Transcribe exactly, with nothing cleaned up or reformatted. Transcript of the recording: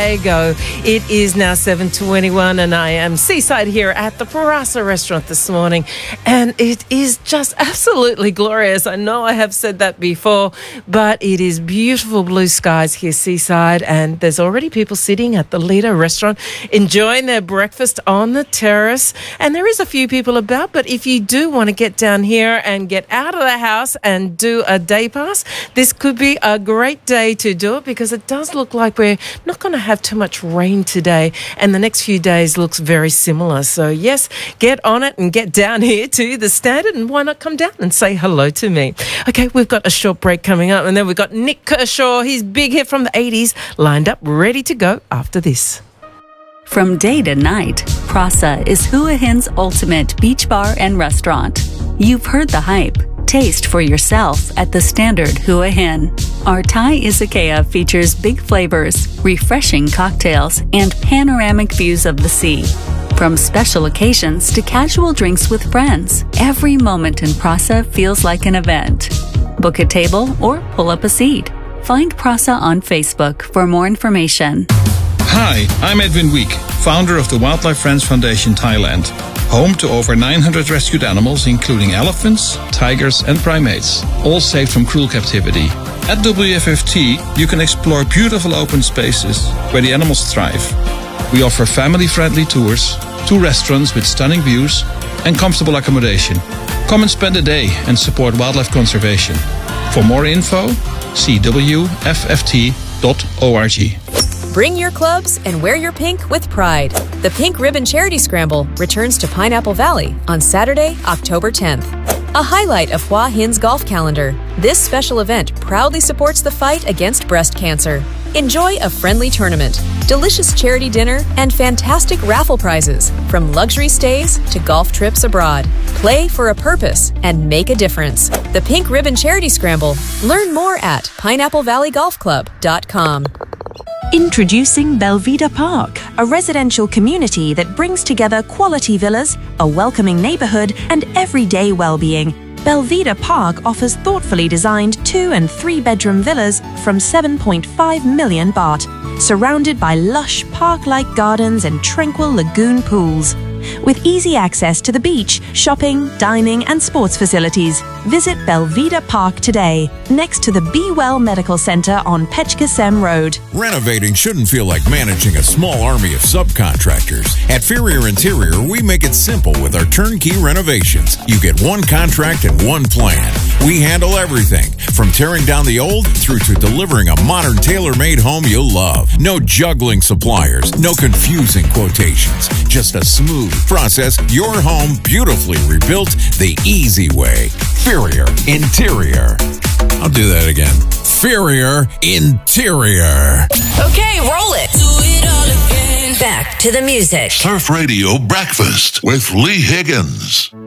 Diego. It is now seven twenty-one and I am seaside here at the Parasa restaurant this morning, and it is just absolutely glorious. I know I have said that before, but it is beautiful blue skies here seaside, and there's already people sitting at the Lido restaurant enjoying their breakfast on the terrace, and there is a few people about. But if you do want to get down here and get out of the house and do a day pass, this could be a great day to do it, because it does look like we're not going to have too much rain today, and the next few days looks very similar. So yes, get on it and get down here to the Standard, and why not come down and say hello to me? Okay, we've got a short break coming up, and then we've got Nick Kershaw, his big hit from the eighties, lined up, ready to go after this. From day to night, Prasa is Hua Hin's ultimate beach bar and restaurant. You've heard the hype. Taste for yourself at the Standard Hua Hin. Our Thai izakaya features big flavors, refreshing cocktails, and panoramic views of the sea. From special occasions to casual drinks with friends, every moment in Prasa feels like an event. Book a table or pull up a seat. Find Prasa on Facebook for more information. Hi, I'm Edwin Week, founder of the Wildlife Friends Foundation Thailand, home to over nine hundred rescued animals, including elephants, tigers, and primates, all saved from cruel captivity. At W F F T, you can explore beautiful open spaces where the animals thrive. We offer family-friendly tours, two restaurants with stunning views, and comfortable accommodation. Come and spend a day and support wildlife conservation. For more info, see w f f t dot org. Bring your clubs and wear your pink with pride. The Pink Ribbon Charity Scramble returns to Pineapple Valley on Saturday, October tenth. A highlight of Hua Hin's golf calendar, this special event proudly supports the fight against breast cancer. Enjoy a friendly tournament, delicious charity dinner, and fantastic raffle prizes, from luxury stays to golf trips abroad. Play for a purpose and make a difference. The Pink Ribbon Charity Scramble. Learn more at pineapple valley golf club dot com. Introducing Belvedere Park, a residential community that brings together quality villas, a welcoming neighborhood, and everyday well-being. Belvedere Park offers thoughtfully designed two and three bedroom villas from seven point five million baht, surrounded by lush park-like gardens and tranquil lagoon pools. With easy access to the beach, shopping, dining, and sports facilities, visit Belvedere Park today, next to the Be Well Medical Center on Petchkasem Road. Renovating shouldn't feel like managing a small army of subcontractors. At Ferrier Interior, we make it simple with our turnkey renovations. You get one contract and one plan. We handle everything, from tearing down the old through to delivering a modern tailor-made home you'll love. No juggling suppliers, no confusing quotations, just a smooth process, your home beautifully rebuilt the easy way. Ferrier Interior. I'll do that again. Ferrier Interior. Okay, roll it. Do it all again. Back to the music. Surf Radio Breakfast with Lee Higgins.